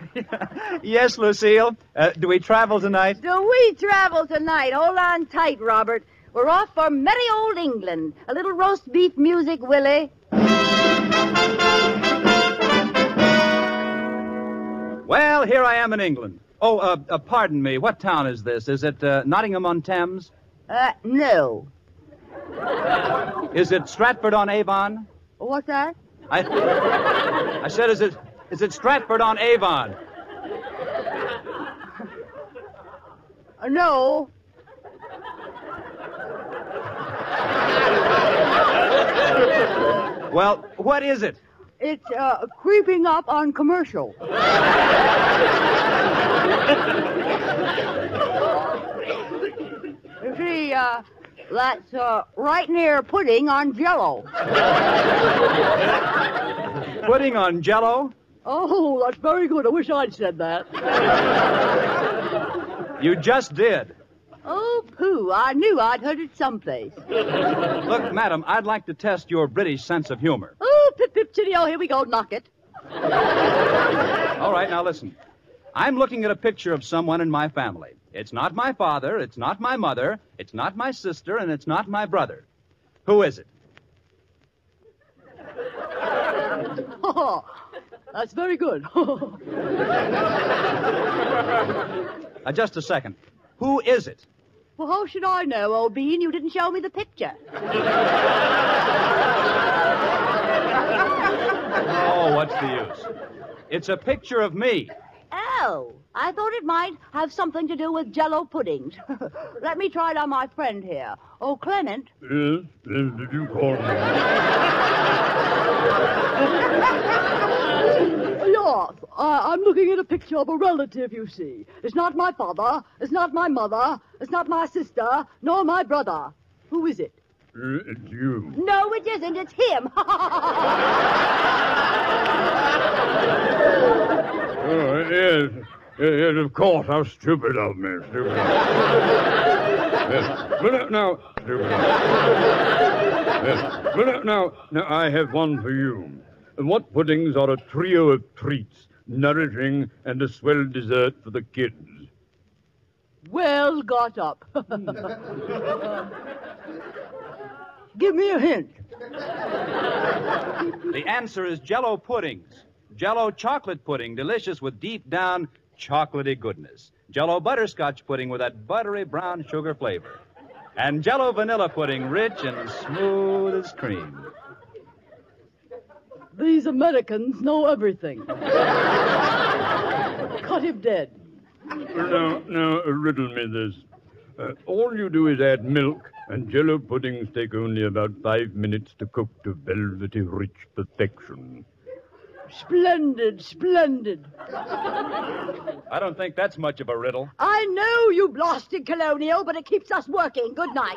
Yes, Lucille. Do we travel tonight? Do we travel tonight? Hold on tight, Robert. We're off for merry old England. A little roast beef music, Willie. Well, here I am in England. Oh, pardon me. What town is this? Is it Nottingham-on-Thames? No. Is it Stratford-on-Avon? What's that? I said, is it Stratford-on-Avon? No. Well, what is it? It's creeping up on Commercial. You see, that's right near pudding on Jell-O. Pudding on Jell-O? Oh, that's very good. I wish I'd said that. You just did. Oh, pooh. I knew I'd heard it someplace. Look, madam, I'd like to test your British sense of humor. Oh, pip-pip, chitty-o, here we go. Knock it. All right, now listen. I'm looking at a picture of someone in my family. It's not my father, it's not my mother, it's not my sister, and it's not my brother. Who is it? Oh, that's very good. Just a second. Who is it? Well, how should I know, old bean? You didn't show me the picture. Oh, what's the use? It's a picture of me. Oh, I thought it might have something to do with Jell-O puddings. Let me try it on my friend here. Oh, Clement. Yes, did you call me? Yes, I'm looking at a picture of a relative, you see. It's not my father, it's not my mother, it's not my sister, nor my brother. Who is it? It's you. No, it isn't. It's him. Oh, yes. Yes, of course. How stupid of me. Stupid. Yes. But now... Stupid. Yes. But now, I have one for you. What puddings are a trio of treats, nourishing and a swell dessert for the kids? Well got up. Give me a hint. The answer is Jell-O puddings. Jell-O chocolate pudding, delicious with deep down chocolatey goodness. Jell-O butterscotch pudding with that buttery brown sugar flavor. And Jell-O vanilla pudding, rich and smooth as cream. These Americans know everything. Cut him dead. Now, riddle me this. All you do is add milk, and Jell-O puddings take only about 5 minutes to cook to velvety rich perfection. Splendid, splendid. I don't think that's much of a riddle. I know, you blasted colonial, but it keeps us working. Good night.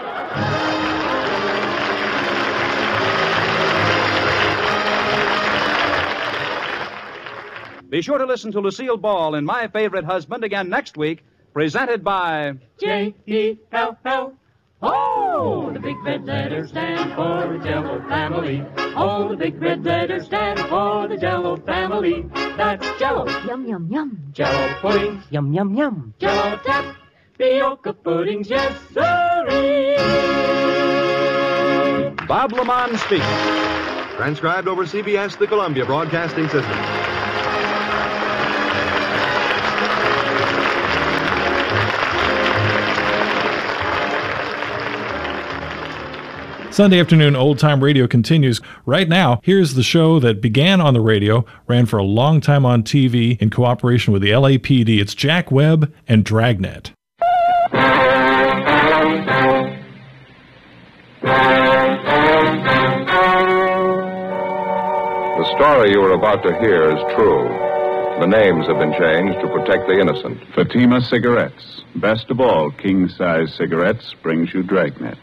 Be sure to listen to Lucille Ball in My Favorite Husband again next week, presented by J-E-L-L. Oh, the big red letters stand for the Jell-O family. Oh, the big red letters stand for the Jell-O family. That's Jell-O. Yum, yum, yum. Jell-O puddings. Yum, yum, yum. Jell-O tapioca puddings, yes, sirree. Bob Lamont speaking. Transcribed over CBS, the Columbia Broadcasting System. Sunday afternoon old time radio continues. Right now, here's the show that began on the radio, ran for a long time on TV in cooperation with the LAPD. It's Jack Webb and Dragnet. The story you are about to hear is true. The names have been changed to protect the innocent. Fatima Cigarettes. Best of all, king-size cigarettes brings you Dragnet.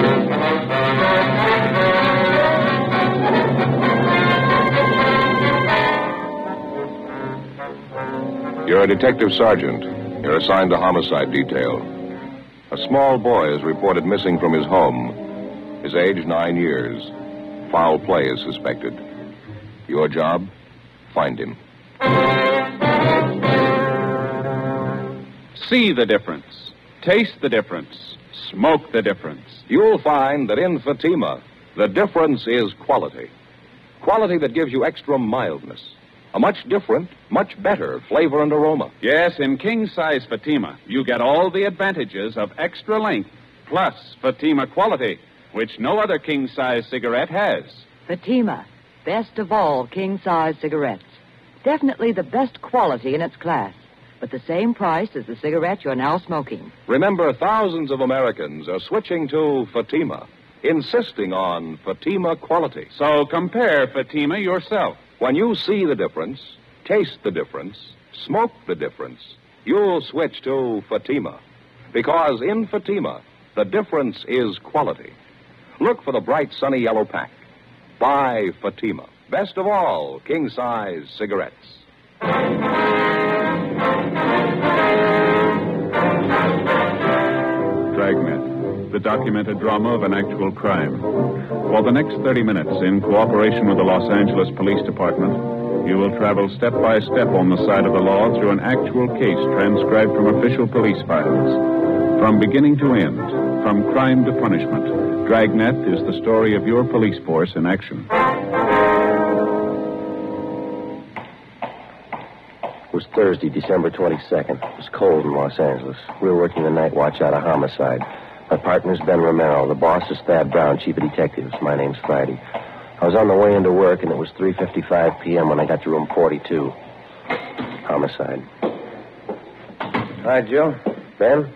You're a detective sergeant. You're assigned to homicide detail. A small boy is reported missing from his home. His age, 9 years. Foul play is suspected. Your job? Find him. See the difference. Taste the difference. Smoke the difference. You'll find that in Fatima, the difference is quality. Quality that gives you extra mildness. A much different, much better flavor and aroma. Yes, in king-size Fatima, you get all the advantages of extra length, plus Fatima quality, which no other king-size cigarette has. Fatima, best of all king-size cigarettes. Definitely the best quality in its class, but the same price as the cigarette you're now smoking. Remember, thousands of Americans are switching to Fatima, insisting on Fatima quality. So compare Fatima yourself. When you see the difference, taste the difference, smoke the difference, you'll switch to Fatima. Because in Fatima, the difference is quality. Look for the bright, sunny yellow pack. Buy Fatima. Best of all, king-size cigarettes. Dragnet, the documented drama of an actual crime. For the next 30 minutes, in cooperation with the Los Angeles Police Department, you will travel step by step on the side of the law through an actual case transcribed from official police files. From beginning to end, from crime to punishment, Dragnet is the story of your police force in action. It was Thursday, December 22nd. It was cold in Los Angeles. We were working the night watch out of homicide. My partner's Ben Romero. The boss is Thad Brown, chief of detectives. My name's Friday. I was on the way into work, and it was 3:55 p.m. when I got to room 42. Homicide. Hi, Joe. Ben?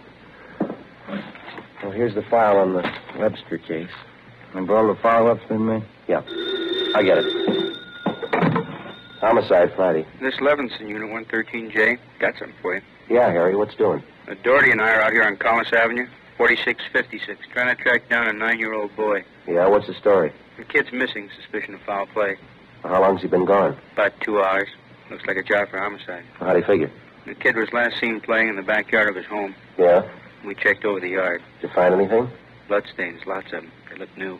Well, here's the file on the Webster case. Remember all the follow-ups been made? Yeah. I get it. Homicide, Friday. This Levinson unit, 113J. Got something for you. Yeah, Harry, what's doing? Doherty and I are out here on Collis Avenue, 4656, trying to track down a 9-year-old boy. Yeah, what's the story? The kid's missing, suspicion of foul play. Well, how long's he been gone? About 2 hours. Looks like a job for homicide. Well, how do you figure? The kid was last seen playing in the backyard of his home. Yeah? We checked over the yard. Did you find anything? Bloodstains, lots of them. They look new.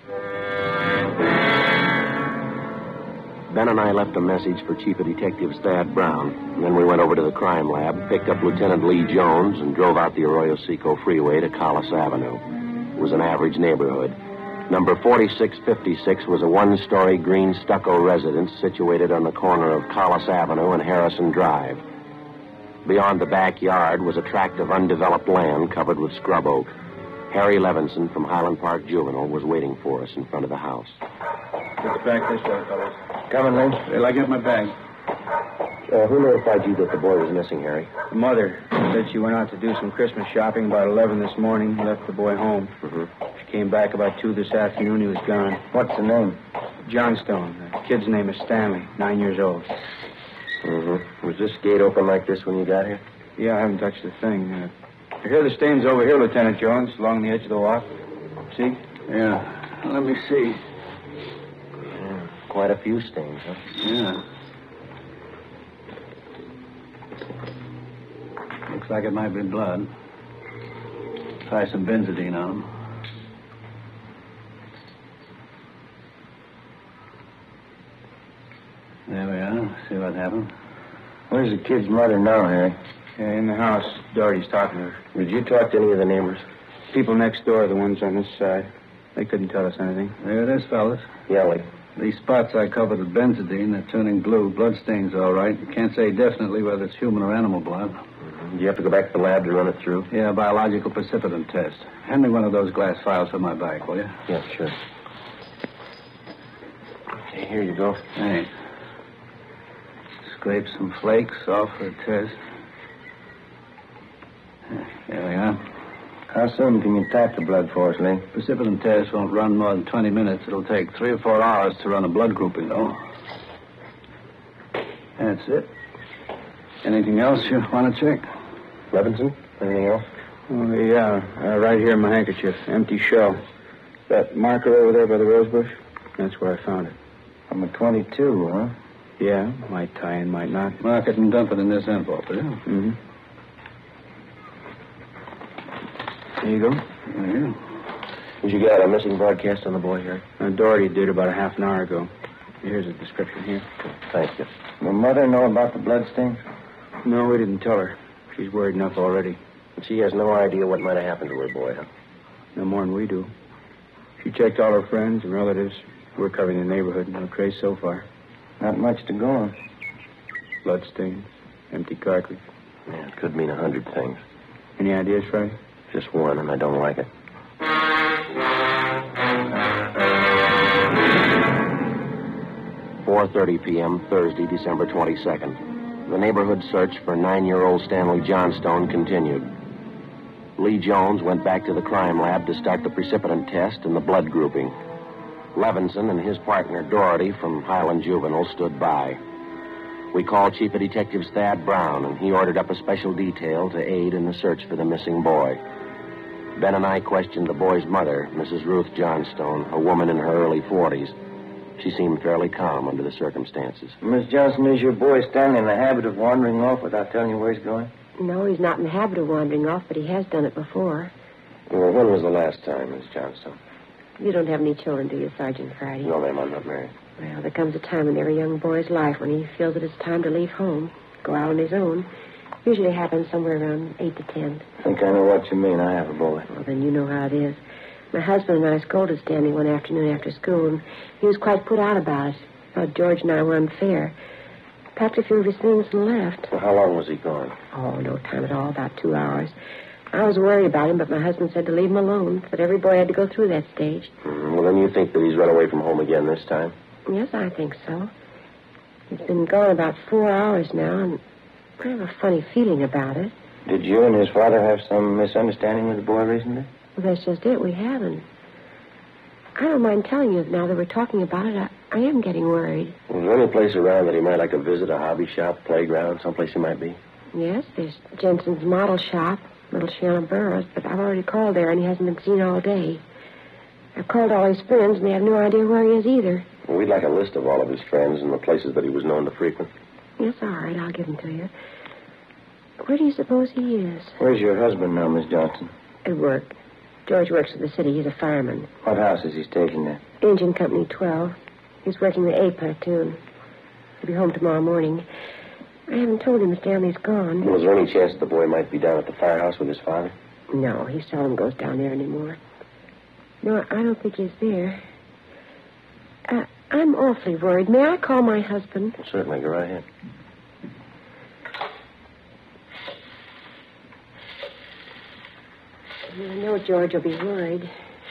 Ben and I left a message for Chief of Detectives Thad Brown, and then we went over to the crime lab, picked up Lieutenant Lee Jones, and drove out the Arroyo Seco Freeway to Collis Avenue. It was an average neighborhood. Number 4656 was a one-story green stucco residence situated on the corner of Collis Avenue and Harrison Drive. Beyond the backyard was a tract of undeveloped land covered with scrub oak. Harry Levinson from Highland Park Juvenile was waiting for us in front of the house. Get back this way, fellas. Coming, Lee? Till I get my bag. Who notified you that the boy was missing, Harry? The mother said she went out to do some Christmas shopping about 11 this morning, left the boy home. Mm-hmm. She came back about 2 this afternoon. He was gone. What's the name? Johnstone. The kid's name is Stanley, 9 years old. Mm-hmm. Was this gate open like this when you got here? Yeah, I haven't touched a thing. You hear the stains over here, Lieutenant Jones, along the edge of the walk? See? Yeah. Let me see. Yeah, quite a few stains, huh? Yeah. Looks like it might be blood. Try some benzodine on him. There we are. See what happened. Where's the kid's mother now, Harry? Yeah, in the house. Doherty's talking to her. Did you talk to any of the neighbors? People next door, the ones on this side. They couldn't tell us anything. There it is, fellas. Yeah, Lee. These spots I covered with benzodine, they're turning blue. Bloodstains, all right. You can't say definitely whether it's human or animal blood. Mm-hmm. Do you have to go back to the lab to run it through? Yeah, biological precipitant test. Hand me one of those glass files for my bag, will you? Yeah, sure. Okay, here you go. Thanks. Scrape some flakes off for a test. There we are. How soon can you tap the blood for us, Lee? Precipitant test won't run more than 20 minutes. It'll take 3 or 4 hours to run a blood grouping, though. That's it. Anything else you want to check? Levinson? Anything else? Oh, yeah. Right here in my handkerchief. Empty shell. That marker over there by the rose bush? That's where I found it. I'm a 22, huh? Yeah. Might tie in, might not. Mark it and dump it in this envelope, will you? Mm-hmm. There you go. There you go. Did you get a missing broadcast on the boy here? Doherty did about a half an hour ago. Here's a description here. Thank you. Your mother know about the bloodstains? No, we didn't tell her. She's worried enough already. But she has no idea what might have happened to her boy, huh? No more than we do. She checked all her friends and relatives. We're covering the neighborhood. No trace so far. Not much to go on. Bloodstains, empty cartridge. Yeah, it could mean 100 things. Any ideas, Friday? Just one, and I don't like it. 4:30 p.m., Thursday, December 22nd. The neighborhood search for 9-year-old Stanley Johnstone continued. Lee Jones went back to the crime lab to start the precipitant test and the blood grouping. Levinson and his partner, Doherty, from Highland Juvenile, stood by. We called Chief of Detectives Thad Brown, and he ordered up a special detail to aid in the search for the missing boy. Ben and I questioned the boy's mother, Mrs. Ruth Johnstone, a woman in her early 40s. She seemed fairly calm under the circumstances. Miss Johnson, is your boy Stanley in the habit of wandering off without telling you where he's going? No, he's not in the habit of wandering off, but he has done it before. Well, when was the last time, Miss Johnstone? You don't have any children, do you, Sergeant Friday? No, ma'am, I'm not married. Well, there comes a time in every young boy's life when he feels that it's time to leave home, go out on his own. Usually happens somewhere around 8 to 10. I think I know what you mean. I have a boy. Well, then you know how it is. My husband and I scolded Stanley one afternoon after school, and he was quite put out about it. Thought George and I were unfair. Packed a few of his things and left. Well, how long was he gone? Oh, no time at all, about 2 hours. I was worried about him, but my husband said to leave him alone, that every boy had to go through that stage. Well, then you think that he's run away from home again this time? Yes, I think so. He's been gone about 4 hours now, and I have a funny feeling about it. Did you and his father have some misunderstanding with the boy recently? Well, that's just it. We haven't. I don't mind telling you now that we're talking about it. I am getting worried. Was there any place around that he might like to visit, a hobby shop, playground, someplace he might be? Yes, there's Jensen's model shop, Little Shannon Burroughs, but I've already called there, and he hasn't been seen all day. I've called all his friends, and they have no idea where he is either. Well, we'd like a list of all of his friends and the places that he was known to frequent. Yes, all right, I'll give them to you. Where do you suppose he is? Where's your husband now, Miss Johnson? At work. George works for the city. He's a fireman. What house is he stationed at? Engine Company 12. He's working the A platoon. He'll be home tomorrow morning. I haven't told him Stanley's gone. Was there any chance the boy might be down at the firehouse with his father? No, he seldom goes down there anymore. No, I don't think he's there. I'm awfully worried. May I call my husband? Certainly, go right ahead. I know George will be worried.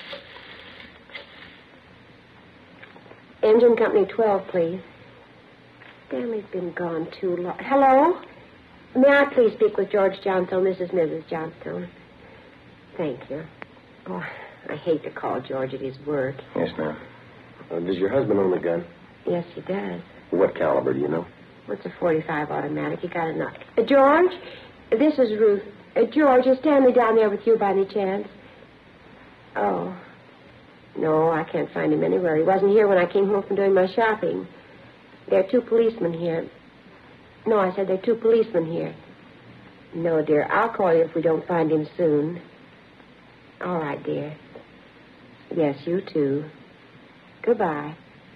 Engine Company 12, please. Stanley's been gone too long. Hello? May I please speak with George Johnstone? This is Mrs. Johnstone. Thank you. Oh, I hate to call George at his work. Yes, ma'am. Does your husband own a gun? Yes, he does. What caliber, do you know? What's a .45 automatic? He got a knock. George, this is Ruth. George, is Stanley down there with you by any chance? Oh. No, I can't find him anywhere. He wasn't here when I came home from doing my shopping. There are 2 policemen here. No, I said there are 2 policemen here. No, dear, I'll call you if we don't find him soon. All right, dear. Yes, you too. Goodbye.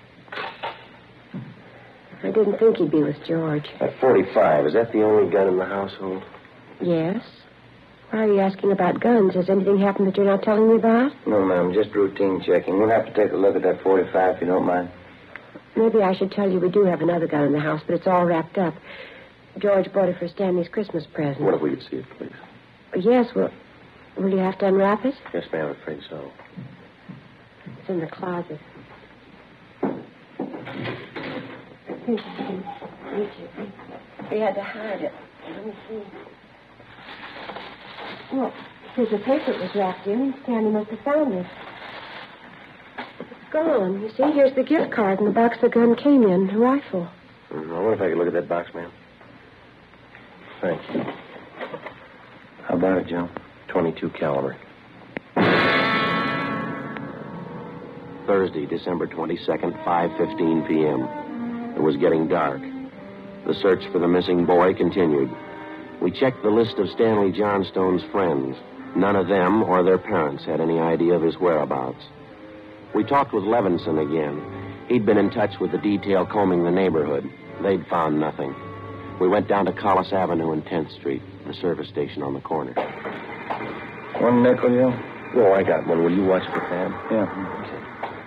I didn't think he'd be with George. At 45, is that the only gun in the household? Yes. Why are you asking about guns? Has anything happened that you're not telling me about? No, ma'am, just routine checking. We'll have to take a look at that .45 if you don't mind. Maybe I should tell you we do have another gun in the house, but it's all wrapped up. George bought it for Stanley's Christmas present. What if we could see it, please? Yes, well, will you have to unwrap it? Yes, ma'am, I'm afraid so. It's in the closet. We had to hide it. Let me see. Well, here's the paper it was wrapped in. Stanley must have found it. It's gone. You see, here's the gift card and the box the gun came in, the rifle. I wonder if I could look at that box, ma'am. Thanks. How about it, Joe? .22 caliber. Thursday, December 22nd, 5:15 p.m. It was getting dark. The search for the missing boy continued. We checked the list of Stanley Johnstone's friends. None of them or their parents had any idea of his whereabouts. We talked with Levinson again. He'd been in touch with the detail combing the neighborhood. They'd found nothing. We went down to Collis Avenue and 10th Street, the service station on the corner. 1 nickel, you? Oh, I got one. Will you watch for Fab? Yeah.